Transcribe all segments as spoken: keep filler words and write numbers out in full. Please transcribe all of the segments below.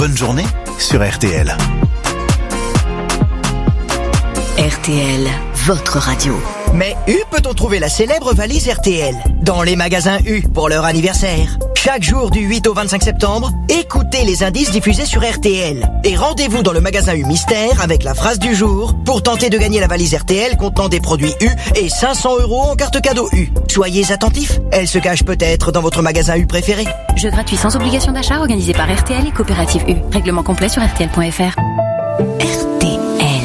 bonne journée sur R T L. R T L, votre radio. Mais où peut-on trouver la célèbre valise R T L? Dans les magasins U pour leur anniversaire. Chaque jour du huit au vingt-cinq septembre, écoutez les indices diffusés sur R T L. Et rendez-vous dans le magasin U Mystère avec la phrase du jour pour tenter de gagner la valise R T L contenant des produits U et cinq cents euros en carte cadeau U. Soyez attentifs, elle se cache peut-être dans votre magasin U préféré. Jeu gratuit sans obligation d'achat organisé par R T L et Coopérative U. Règlement complet sur R T L point F R. R T L.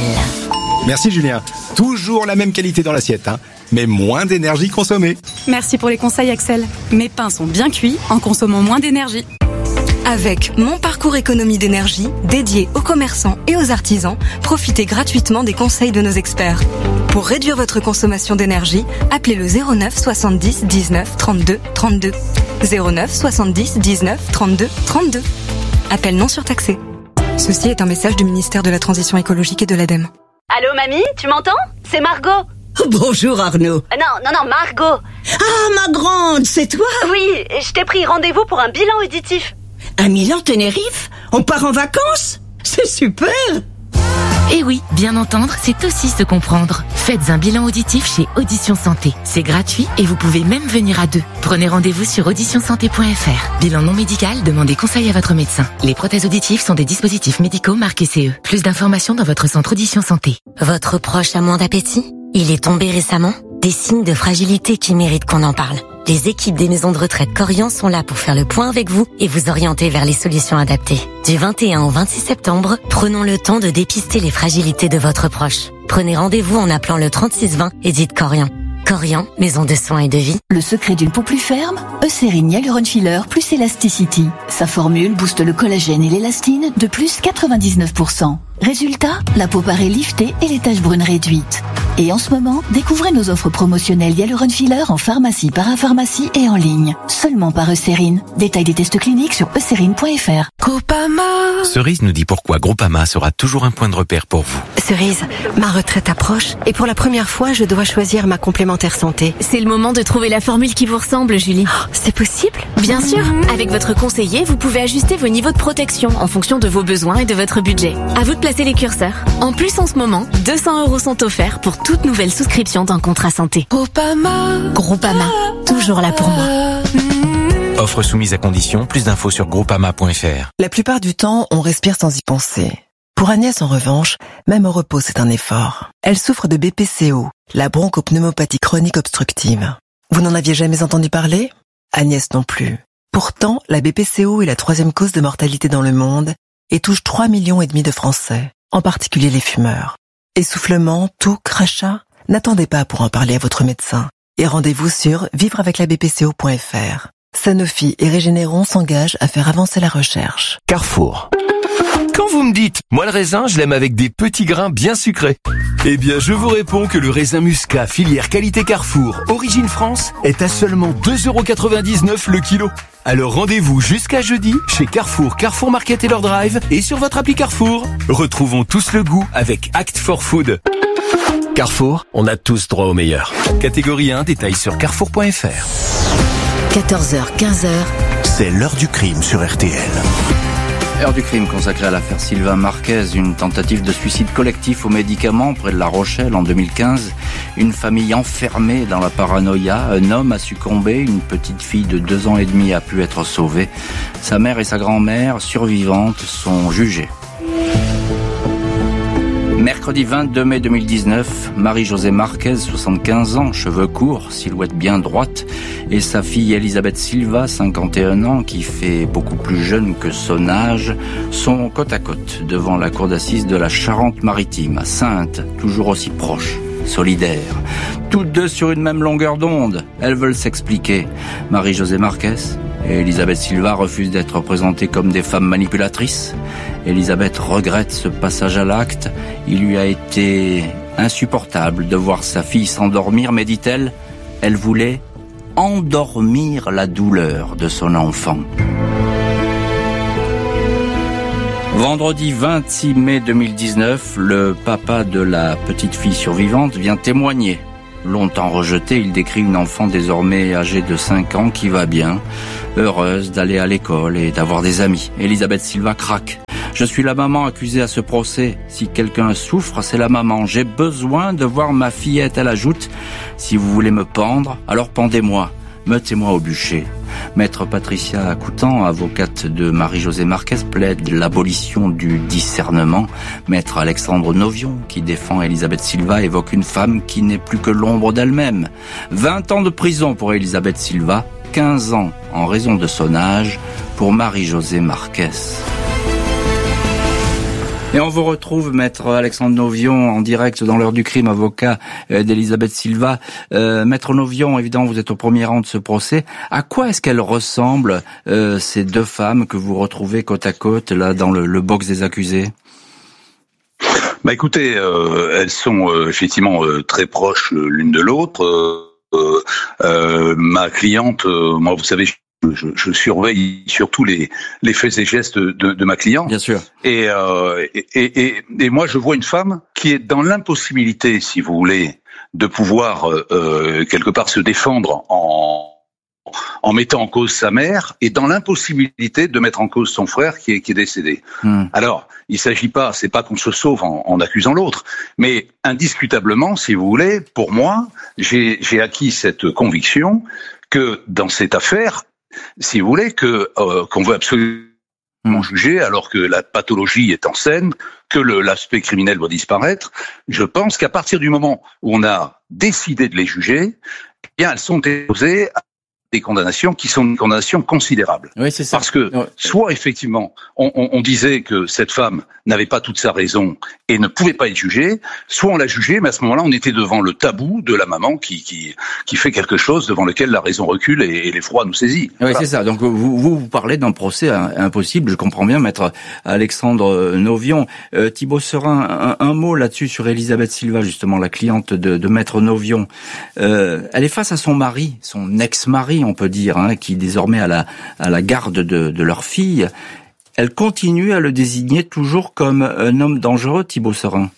Merci Julien. Toujours la même qualité dans l'assiette, hein, mais moins d'énergie consommée. Merci pour les conseils Axel. Mes pains sont bien cuits en consommant moins d'énergie. Avec Mon Parcours Économie d'énergie, dédié aux commerçants et aux artisans, profitez gratuitement des conseils de nos experts. Pour réduire votre consommation d'énergie, appelez le zéro neuf soixante-dix dix-neuf trente-deux trente-deux. zéro neuf soixante-dix dix-neuf trente-deux trente-deux. Appel non surtaxé. Ceci est un message du ministère de la Transition écologique et de l'ADEME. Allô mamie, tu m'entends? C'est Margot. Bonjour Arnaud. Euh, non, non, non, Margot. Ah, ma grande, c'est toi? Oui, je t'ai pris rendez-vous pour un bilan auditif. À Milan, Tenerife? On part en vacances? C'est super! Eh oui, bien entendre, c'est aussi se comprendre. Faites un bilan auditif chez Audition Santé. C'est gratuit et vous pouvez même venir à deux. Prenez rendez-vous sur audition santé point F R. Bilan non médical, demandez conseil à votre médecin. Les prothèses auditives sont des dispositifs médicaux marqués C E. Plus d'informations dans votre centre Audition Santé. Votre proche a moins d'appétit? Il est tombé récemment? Des signes de fragilité qui méritent qu'on en parle. Les équipes des maisons de retraite Corian sont là pour faire le point avec vous et vous orienter vers les solutions adaptées. Du vingt et un au vingt-six septembre, prenons le temps de dépister les fragilités de votre proche. Prenez rendez-vous en appelant le trente-six vingt et dites Corian. Corian, maison de soins et de vie. Le secret d'une peau plus ferme? Eucérine Hyaluron Filler plus Elasticity. Sa formule booste le collagène et l'élastine de plus quatre-vingt-dix-neuf pour cent. Résultat, la peau paraît liftée et les taches brunes réduites. Et en ce moment, découvrez nos offres promotionnelles Hyaluron Filler en pharmacie, parapharmacie et en ligne. Seulement par Eucérine. Détail des tests cliniques sur eucérine point F R. Groupama. Cerise nous dit pourquoi Groupama sera toujours un point de repère pour vous. Cerise, ma retraite approche et pour la première fois, je dois choisir ma complémentaire santé. C'est le moment de trouver la formule qui vous ressemble, Julie. Oh, c'est possible? Bien sûr. Avec votre conseiller, vous pouvez ajuster vos niveaux de protection en fonction de vos besoins et de votre budget. À vous de placer les curseurs. En plus, en ce moment, deux cents euros sont offerts pour toute nouvelle souscription d'un contrat santé. Groupama. Groupama. Toujours là pour moi. Offre soumise à condition. Plus d'infos sur groupama point F R. La plupart du temps, on respire sans y penser. Pour Agnès, en revanche, même au repos, c'est un effort. Elle souffre de B P C O, la bronchopneumopathie chronique obstructive. Vous n'en aviez jamais entendu parler? Agnès non plus. Pourtant, la B P C O est la troisième cause de mortalité dans le monde et touche trois millions et demi de Français, en particulier les fumeurs. Essoufflement, toux, crachat? N'attendez pas pour en parler à votre médecin. Et rendez-vous sur vivre avec la B P C O point F R. Sanofi et Régénéron s'engagent à faire avancer la recherche. Carrefour. Quand vous me dites, moi le raisin, je l'aime avec des petits grains bien sucrés. Eh bien, je vous réponds que le raisin Muscat, filière qualité Carrefour, origine France, est à seulement deux euros quatre-vingt-dix-neuf le kilo. Alors rendez-vous jusqu'à jeudi chez Carrefour, Carrefour Market et leur drive et sur votre appli Carrefour. Retrouvons tous le goût avec Act for Food. Carrefour, on a tous droit au meilleur. Catégorie un, détail sur carrefour point F R. quatorze heures quinze. C'est l'heure du crime sur R T L. Heure du crime consacrée à l'affaire Sylvain Marquez, une tentative de suicide collectif aux médicaments près de La Rochelle en deux mille quinze. Une famille enfermée dans la paranoïa. Un homme a succombé, une petite fille de deux ans et demi a pu être sauvée. Sa mère et sa grand-mère, survivantes, sont jugées. Mercredi vingt-deux mai deux mille dix-neuf, Marie-Josée Marquez, soixante-quinze ans, cheveux courts, silhouette bien droite, et sa fille Elisabeth Silva, cinquante et un ans, qui fait beaucoup plus jeune que son âge, sont côte à côte devant la cour d'assises de la Charente-Maritime, à Saintes, toujours aussi proches, solidaires. Toutes deux sur une même longueur d'onde, elles veulent s'expliquer. Marie-Josée Marquez et Elisabeth Silva refusent d'être présentées comme des femmes manipulatrices. Elisabeth regrette ce passage à l'acte. Il lui a été insupportable de voir sa fille s'endormir, mais dit-elle, elle voulait endormir la douleur de son enfant. Vendredi vingt-six mai deux mille dix-neuf, le papa de la petite fille survivante vient témoigner. Longtemps rejeté, il décrit une enfant désormais âgée de cinq ans qui va bien, heureuse d'aller à l'école et d'avoir des amis. Elisabeth Silva craque. Je suis la maman accusée à ce procès. Si quelqu'un souffre, c'est la maman. J'ai besoin de voir ma fillette, elle ajoute. Si vous voulez me pendre, alors pendez-moi. Mettez-moi au bûcher. Maître Patricia Coutan, avocate de Marie-Josée Marquez, plaide l'abolition du discernement. Maître Alexandre Novion, qui défend Elisabeth Silva, évoque une femme qui n'est plus que l'ombre d'elle-même. vingt ans de prison pour Elisabeth Silva, quinze ans en raison de son âge pour Marie-Josée Marquez. Et on vous retrouve, Maître Alexandre Novion, en direct dans l'heure du crime, avocat d'Elisabeth Silva. Euh, Maître Novion, évidemment, vous êtes au premier rang de ce procès. À quoi est-ce qu'elles ressemblent, euh, ces deux femmes que vous retrouvez côte à côte, là, dans le, le box des accusés? Bah écoutez, euh, elles sont euh, effectivement euh, très proches l'une de l'autre. Euh, euh, ma cliente, euh, moi, vous savez, Je, je surveille surtout les, les faits et gestes de, de ma cliente. Bien sûr. Et, euh, et, et, et moi, je vois une femme qui est dans l'impossibilité, si vous voulez, de pouvoir euh, quelque part se défendre en en mettant en cause sa mère et dans l'impossibilité de mettre en cause son frère qui est, qui est décédé. Mmh. Alors, il s'agit pas, c'est pas qu'on se sauve en, en accusant l'autre, mais indiscutablement, si vous voulez, pour moi, j'ai, j'ai acquis cette conviction que dans cette affaire, si vous voulez, que euh, qu'on veut absolument juger alors que la pathologie est en scène, que le, l'aspect criminel doit disparaître, je pense qu'à partir du moment où on a décidé de les juger, eh bien elles sont déposées à des condamnations qui sont des condamnations considérables. Oui, c'est ça. Parce que soit effectivement on, on, on disait que cette femme n'avait pas toute sa raison et ne pouvait pas être jugée, soit on l'a jugée, mais à ce moment-là on était devant le tabou de la maman qui qui qui fait quelque chose devant lequel la raison recule et, et l'effroi nous saisit. Oui, voilà. C'est ça. Donc vous, vous vous parlez d'un procès impossible. Je comprends bien, Maître Alexandre Novion. Euh, Thibaut Serin, un, un mot là-dessus sur Elisabeth Silva, justement la cliente de, de Maître Novion. Euh, elle est face à son mari, son ex-mari, on peut dire, hein, qui désormais a la à la garde de, de leur fille. Elle continue à le désigner toujours comme un homme dangereux, Thibaut Serin.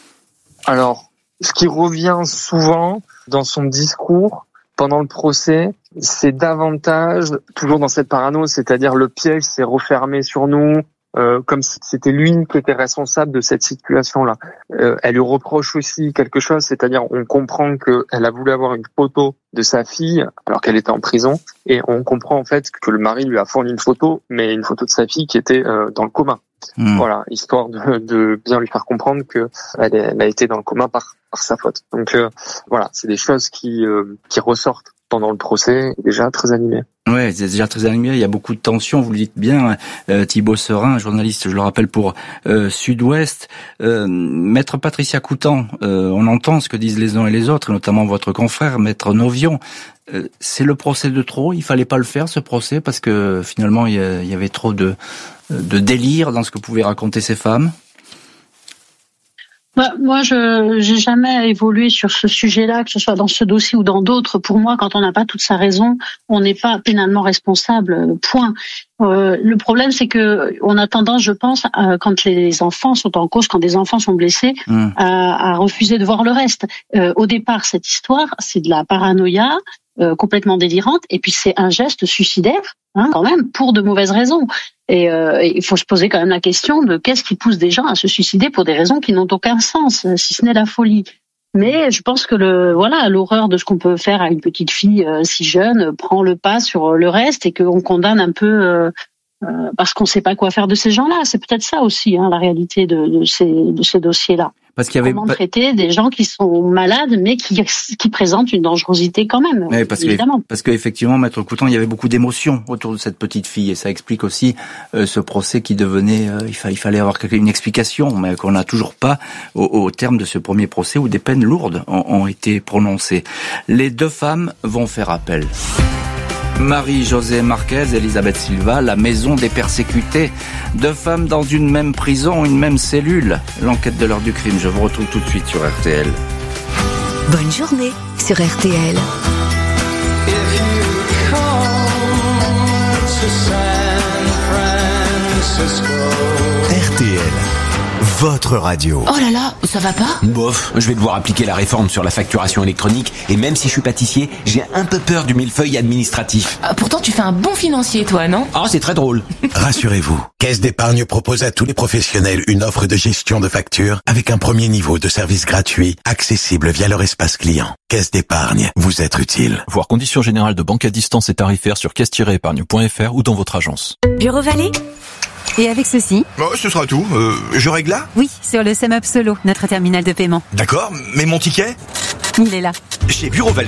Alors, ce qui revient souvent dans son discours pendant le procès, c'est davantage toujours dans cette parano, c'est-à-dire le piège s'est refermé sur nous, euh, comme si c'était lui qui était responsable de cette situation-là. Euh, elle lui reproche aussi quelque chose, c'est-à-dire on comprend qu'elle a voulu avoir une photo de sa fille alors qu'elle était en prison, et on comprend en fait que le mari lui a fourni une photo, mais une photo de sa fille qui était euh, dans le coma. Mmh. Voilà, histoire de, de bien lui faire comprendre que elle, elle a été dans le coma par, par sa faute. Donc euh, voilà, c'est des choses qui euh, qui ressortent pendant le procès, déjà très animé. Ouais, c'est déjà très animé. Il y a beaucoup de tensions. Vous le dites bien, euh, Thibaut Serin, journaliste, je le rappelle pour euh, Sud-Ouest. Euh, Maître Patricia Coutan, euh, on entend ce que disent les uns et les autres, et notamment votre confrère, Maître Novion. Euh, c'est le procès de trop. Il fallait pas le faire, ce procès, parce que finalement il y, a, il y avait trop de de délire dans ce que pouvaient raconter ces femmes. Bah, moi, je j'ai jamais évolué sur ce sujet-là, que ce soit dans ce dossier ou dans d'autres. Pour moi, quand on n'a pas toute sa raison, on n'est pas pénalement responsable. Point. Euh, le problème, c'est que on a tendance, je pense, à, quand les enfants sont en cause, quand des enfants sont blessés, mmh. à, à refuser de voir le reste. Euh, au départ, cette histoire, c'est de la paranoïa euh, complètement délirante, et puis c'est un geste suicidaire, hein, quand même, pour de mauvaises raisons. Et euh, il faut se poser quand même la question de qu'est-ce qui pousse des gens à se suicider pour des raisons qui n'ont aucun sens, si ce n'est la folie. Mais je pense que le voilà, l'horreur de ce qu'on peut faire à une petite fille euh, si jeune prend le pas sur le reste, et qu'on condamne un peu euh, euh, parce qu'on ne sait pas quoi faire de ces gens-là. C'est peut-être ça aussi, hein, la réalité de, de ces de ces dossiers-là. Parce qu'il y avait comment traiter des gens qui sont malades mais qui qui présentent une dangerosité quand même. Oui, parce évidemment. Que, parce qu'effectivement, Maître Coutan, il y avait beaucoup d'émotions autour de cette petite fille, et ça explique aussi euh, ce procès qui devenait, euh, il, fa- il fallait avoir une explication, mais qu'on n'a toujours pas au, au terme de ce premier procès où des peines lourdes ont, ont été prononcées. Les deux femmes vont faire appel. Marie-Josée Marquez, Elisabeth Silva, la maison des persécutés. Deux femmes dans une même prison, une même cellule. L'enquête de l'heure du crime, je vous retrouve tout de suite sur R T L. Bonne journée sur R T L. R T L, votre radio. Oh là là, ça va pas? Bof, je vais devoir appliquer la réforme sur la facturation électronique et même si je suis pâtissier, j'ai un peu peur du millefeuille administratif. Ah, pourtant tu fais un bon financier toi, non? Ah, c'est très drôle. Rassurez-vous, Caisse d'épargne propose à tous les professionnels une offre de gestion de factures avec un premier niveau de service gratuit, accessible via leur espace client. Caisse d'épargne, vous êtes utile. Voir conditions générales de banque à distance et tarifaires sur caisse tiret épargne point f r ou dans votre agence. Bureau Vallée. Et avec ceci? Oh, ce sera tout. Euh, je règle là? Oui, sur le SumUp Solo, notre terminal de paiement. D'accord, mais mon ticket? Il est là. Chez Bureau Vallée,